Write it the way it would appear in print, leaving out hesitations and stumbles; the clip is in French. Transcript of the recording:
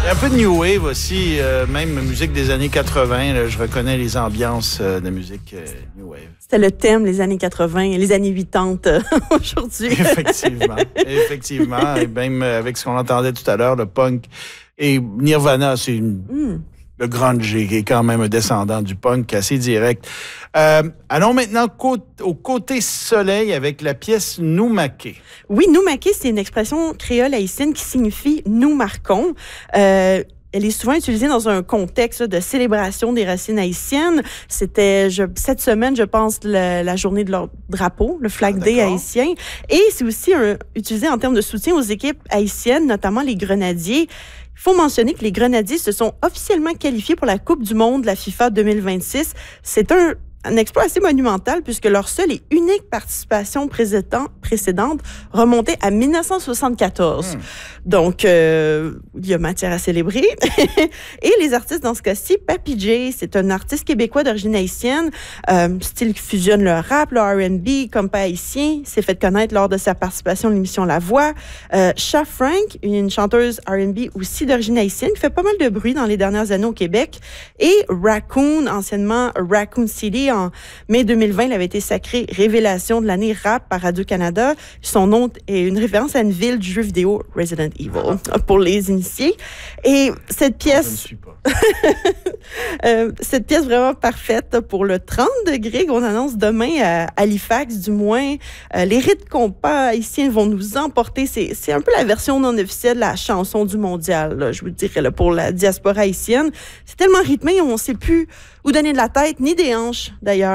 Un peu de New Wave aussi, même musique des années 80. Là, je reconnais les ambiances de musique New Wave. C'était le thème, les années 80 et les années 80 aujourd'hui. Effectivement. Et même avec ce qu'on entendait tout à l'heure, le punk et Nirvana, c'est le grunge qui est quand même un descendant du punk assez direct. Allons maintenant au côté soleil avec la pièce « Nous maquer ». Oui, « Nous maquer », c'est une expression créole haïtienne qui signifie « nous marquons ». Elle est souvent utilisée dans un contexte de célébration des racines haïtiennes. C'était cette semaine, je pense, la journée de leur drapeau, le Flag Day haïtien. Et c'est aussi utilisé en termes de soutien aux équipes haïtiennes, notamment les Grenadiers. Il faut mentionner que les Grenadiers se sont officiellement qualifiés pour la Coupe du monde de la FIFA 2026. C'est un exploit assez monumental puisque leur seule et unique participation précédente remontait à 1974. Donc, il y a matière à célébrer. Et les artistes dans ce cas-ci, Papy J, c'est un artiste québécois d'origine haïtienne, style qui fusionne le rap, le R&B, comme pas haïtien, s'est fait connaître lors de sa participation à l'émission La Voix. Cha Frank, une chanteuse R&B aussi d'origine haïtienne, qui fait pas mal de bruit dans les dernières années au Québec. Et Raccoon, anciennement Raccoon City, en mai 2020, il avait été sacré révélation de l'année rap par Radio-Canada. Son nom est une référence à une ville du jeu vidéo Resident Evil, pour les initiés. Et cette pièce... Je ne suis pas. Cette pièce vraiment parfaite pour le 30 degrés qu'on annonce demain à Halifax, du moins. Les rythmes compas haïtiens vont nous emporter. C'est un peu la version non officielle de la chanson du mondial, là, je vous dirais, là, pour la diaspora haïtienne. C'est tellement rythmé, on ne sait plus où donner de la tête, ni des hanches, d'ailleurs.